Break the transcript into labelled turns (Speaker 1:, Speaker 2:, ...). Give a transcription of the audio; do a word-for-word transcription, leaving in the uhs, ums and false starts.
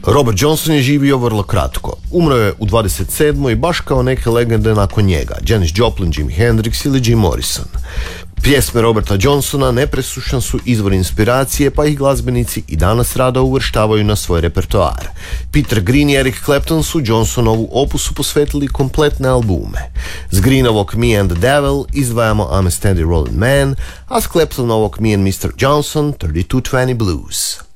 Speaker 1: Robert Johnson je živio vrlo kratko. Umro je u dvadeset sedmoj baš kao neke legende nakon njega, Janis Joplin, Jimi Hendrix ili Jim Morrison. Pjesme Roberta Johnsona nepresušan su izvor inspiracije, pa ih glazbenici i danas rado uvrštavaju na svoj repertoar. Peter Green i Eric Clapton su Johnsonovu opusu posvetili kompletne albume. S Greenovog Me and the Devil izdvajamo I'm a Steady Rollin' Man, a s Claptonovog Me and mister Johnson thirty-two twenty Blues.